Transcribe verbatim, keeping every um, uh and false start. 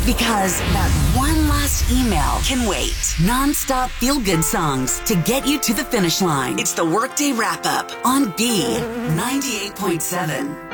Because that one last email can wait. Non-stop feel-good songs to get you to the finish line. It's the Workday Wrap-Up on B ninety-eight point seven.